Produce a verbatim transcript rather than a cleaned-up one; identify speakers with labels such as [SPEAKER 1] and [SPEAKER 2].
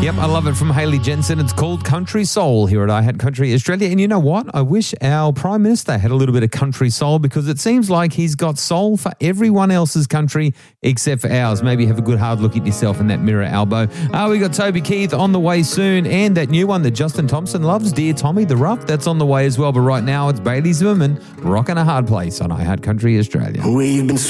[SPEAKER 1] Yep, I love it from Hayley Jensen. It's called Country Soul here at I Had Country Australia. And you know what? I wish our Prime Minister had a little bit of country soul, because it seems like he's got soul for everyone else's country except for ours. Maybe have a good hard look at yourself in that mirror, Albo. Uh, we got Toby Keith on the way soon, and that new one that Justin Thompson loves, Dear Tommy the Rough, that's on the way as well. But right now it's Bailey Zimmerman rocking a hard place on I Had Country Australia.
[SPEAKER 2] We've been